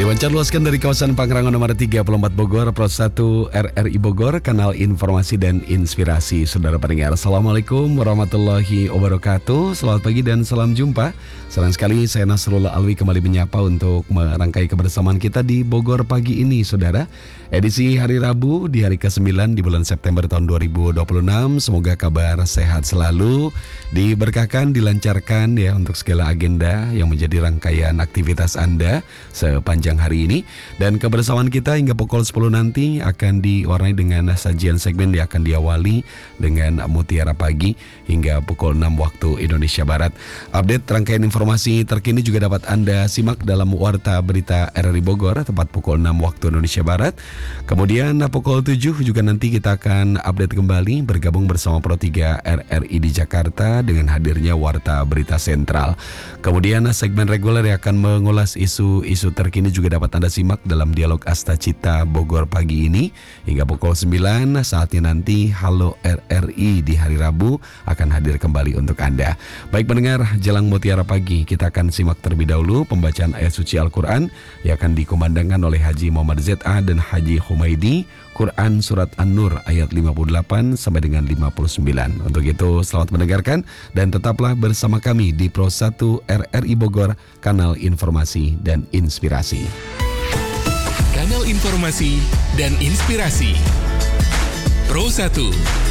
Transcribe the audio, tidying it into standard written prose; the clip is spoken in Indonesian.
Diwancar luaskan dari kawasan Pangrango nomor 34 Bogor, Pro 1 RRI Bogor, kanal informasi dan inspirasi. Saudara pendengar, Assalamualaikum warahmatullahi wabarakatuh. Selamat pagi dan salam jumpa. Senang sekali saya Nasrullah Alwi kembali menyapa untuk merangkai kebersamaan kita di Bogor pagi ini, saudara. Edisi hari Rabu di hari ke-9 di bulan September tahun 2026. Semoga kabar sehat selalu, diberkahkan, dilancarkan ya untuk segala agenda yang menjadi rangkaian aktivitas Anda sepanjang hari ini. Dan kebersamaan kita hingga pukul 10 nanti akan diwarnai dengan sajian segmen yang akan diawali dengan Mutiara Pagi hingga pukul 6 waktu Indonesia Barat. Update rangkaian informasi terkini juga dapat Anda simak dalam Warta Berita RRI Bogor tepat pukul 6 waktu Indonesia Barat. Kemudian pukul 7 juga nanti kita akan update kembali bergabung bersama Pro 3 RRI di Jakarta dengan hadirnya Warta Berita Sentral. Kemudian segmen reguler yang akan mengulas isu-isu terkini juga dapat Anda simak dalam dialog Astacita Bogor pagi ini hingga pukul 9. Saatnya nanti Halo RRI di hari Rabu akan hadir kembali untuk Anda. Baik pendengar, jelang Mutiara Pagi kita akan simak terlebih dahulu pembacaan ayat suci Al-Quran yang akan dikumandangkan oleh Haji Muhammad ZA dan Haji Humaidi. Quran Surat An-Nur ayat 58 sampai dengan 59. Untuk itu selamat mendengarkan dan tetaplah bersama kami di Pro 1 RRI Bogor, kanal informasi dan inspirasi. Kanal informasi dan inspirasi Pro 1